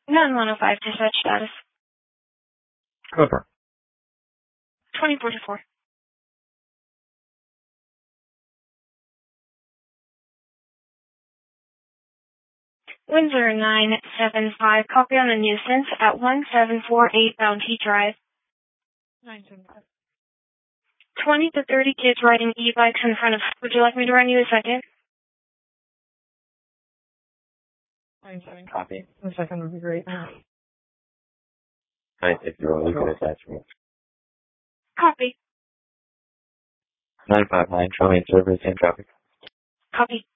9-105, dispatch status. Over. 2044. Windsor 975, copy on a nuisance at 1748 Bounty Drive. 975. 20 to 30 kids riding e-bikes in front of. Would you like me to run you a second? 97 copy. The second would be great. 950, legal attachment. Copy. 959, showing service and traffic. Copy.